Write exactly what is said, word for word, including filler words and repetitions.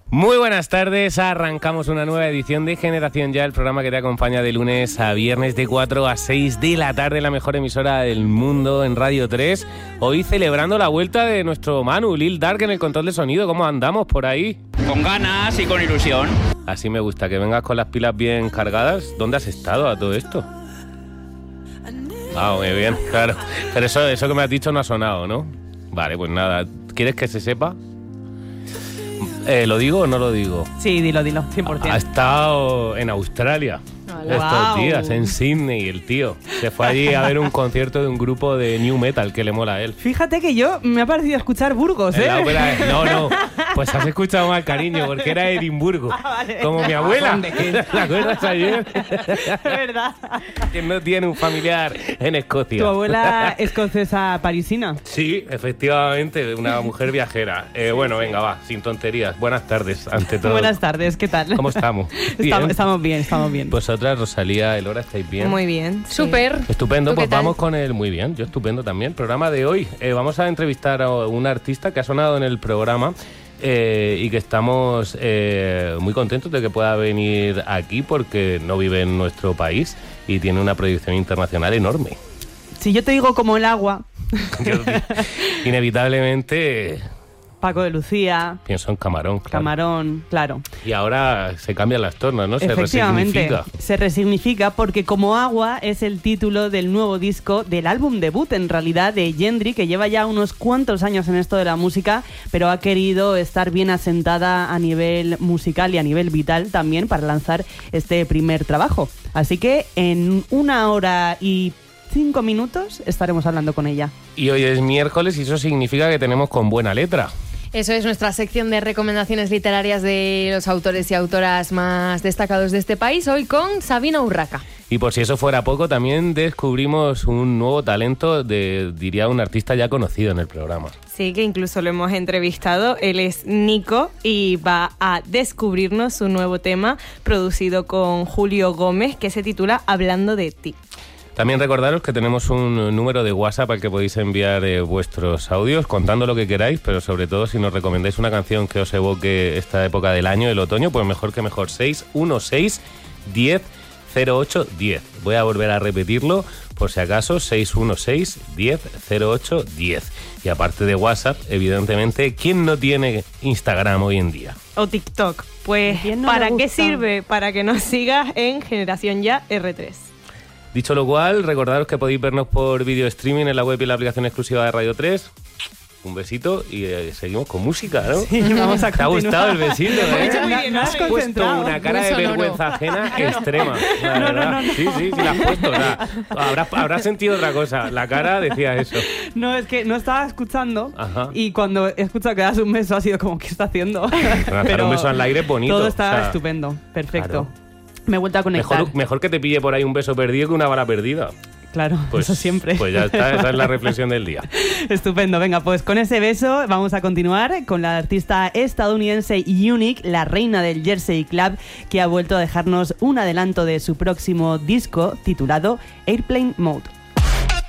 Muy buenas tardes, arrancamos una nueva edición de Generación Ya, el programa que te acompaña de lunes a viernes de cuatro a seis de la tarde, la mejor emisora del mundo en Radio tres. Hoy celebrando la vuelta de nuestro Manu, Lil Dark en el control de sonido. ¿Cómo andamos por ahí? Con ganas y con ilusión. Así me gusta, que vengas con las pilas bien cargadas. ¿Dónde has estado a todo esto? Ah, muy bien, claro. Pero eso, eso que me has dicho no ha sonado, ¿no? Vale, pues nada. ¿Quieres que se sepa? Eh, ¿Lo digo o no lo digo? Sí, dilo, dilo, cien por ciento. Ha estado en Australia Hola. estos Wow. días, en Sydney, el tío. Se fue allí a ver un concierto de un grupo de new metal que le mola a él. Fíjate que yo me ha parecido escuchar Burgos, En ¿eh? la ópera de- No, no, pues has escuchado mal, cariño, porque era Edimburgo. Ah, vale. Como mi abuela. ¿Te acuerdas ayer? Es verdad. Que no tiene un familiar en Escocia. Tu abuela escocesa parisina. Sí, efectivamente, una mujer viajera. Eh, bueno, venga, va, sin tonterías. Buenas tardes, ante todo. Buenas tardes, ¿qué tal? ¿Cómo estamos? Estamos, Bien. estamos bien, estamos bien. Vosotras, Rosalía, Elora, ¿estáis bien? Muy bien. sí. Súper. Estupendo, ¿Tú qué pues tal? vamos con el... Muy bien, yo estupendo también. Programa de hoy. Eh, vamos a entrevistar a un artista que ha sonado en el programa eh, y que estamos eh, muy contentos de que pueda venir aquí porque no vive en nuestro país y tiene una proyección internacional enorme. Si yo te digo como el agua, Yo, inevitablemente Paco de Lucía, pienso en Camarón, claro. Camarón, claro. Y ahora se cambian las tornas, ¿no? Se Efectivamente, resignifica. se resignifica porque Como Agua es el título del nuevo disco, del álbum debut en realidad de Yendri, que lleva ya unos cuantos años en esto de la música, pero ha querido estar bien asentada a nivel musical y a nivel vital también para lanzar este primer trabajo. Así que en una hora y cinco minutos estaremos hablando con ella. Y hoy es miércoles y eso significa que tenemos con buena letra. Eso es nuestra sección de recomendaciones literarias de los autores y autoras más destacados de este país, hoy con Sabina Urraca. Y por si eso fuera poco, también descubrimos un nuevo talento de, diría, un artista ya conocido en el programa. Sí, que incluso lo hemos entrevistado. Él es Nico y va a descubrirnos su nuevo tema producido con Julio Gómez que se titula Hablando de ti. También recordaros que tenemos un número de WhatsApp al que podéis enviar eh, vuestros audios contando lo que queráis, pero sobre todo si nos recomendáis una canción que os evoque esta época del año, el otoño, pues mejor que mejor. seis uno seis, diez, cero ocho, diez. Voy a volver a repetirlo por si acaso, seis uno seis, diez, cero ocho, diez. Y aparte de WhatsApp, evidentemente, ¿quién no tiene Instagram hoy en día? O TikTok. Pues, ¿Quién no ¿para le qué gusta? sirve? Para que nos sigas en Generación Ya erre tres. Dicho lo cual, recordaros que podéis vernos por video streaming en la web y la aplicación exclusiva de Radio tres. Un besito y eh, seguimos con música, ¿no? Sí, vamos a ¿Te ha continuar. gustado el besito, eh? hecho muy bien, No ¿no? has Has puesto concentrado. una cara Muy de sonoro. vergüenza ajena extrema. La No, no, verdad. no, no. Sí, sí, sí, la has puesto. O sea, habrás, habrás sentido otra cosa. La cara decía eso. No, es que no estaba escuchando. Ajá. Y cuando he escuchado que das un beso ha sido como, ¿qué está haciendo? Lanzar un beso al aire es bonito. Todo está o sea, estupendo, perfecto. claro. Me he vuelto a conectar. Mejor, mejor que te pille por ahí un beso perdido que una bala perdida. Claro, Pues, eso siempre. Pues ya está, esa es la reflexión del día. Estupendo, venga, pues con ese beso vamos a continuar con la artista estadounidense Unique, la reina del Jersey Club, que ha vuelto a dejarnos un adelanto de su próximo disco titulado Airplane Mode.